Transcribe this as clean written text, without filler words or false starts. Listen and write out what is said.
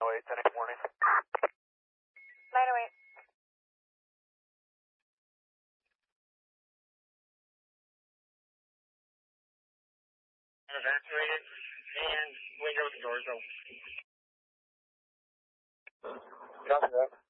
08, 10 8 morning. 908. Evacuated and windows, doors open. Copy that.